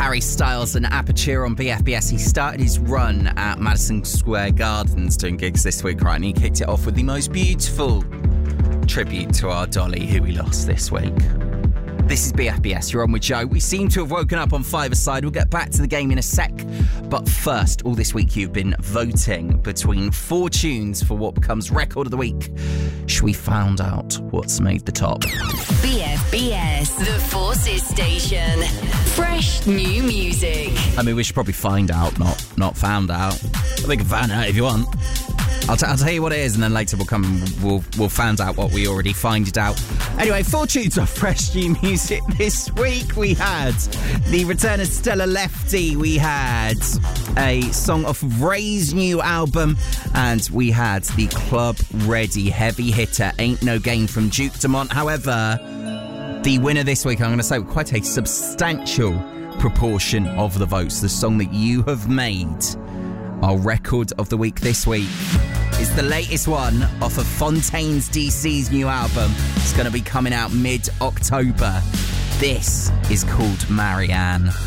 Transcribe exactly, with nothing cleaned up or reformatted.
Harry Styles and Aperture on B F B S. He started his run at Madison Square Gardens doing gigs this week, right? And he kicked it off with the most beautiful tribute to our Dolly, who we lost this week. This is B F B S, you're on with Joe. We seem to have woken up on five-a-side. We'll get back to the game in a sec. But first, all this week you've been voting between four tunes for what becomes Record of the Week. Should we find out what's made the top? B F B S, the Forces Station. Fresh new music. I mean, we should probably find out, not not found out. We can find out if you want. I'll, t- I'll tell you what it is, and then later we'll come and we'll, we'll find out what we already find it out. Anyway, four tunes of fresh new music this week. We had the return of Stella Lefty. We had a song off of Ray's new album. And we had the Club Ready heavy hitter, Ain't No Game from Duke Dumont. However, the winner this week, I'm going to say, with quite a substantial proportion of the votes, the song that you have made our Record of the Week this week is the latest one off of Fontaines D C's new album. It's going to be coming out mid-October. This is called Marianne.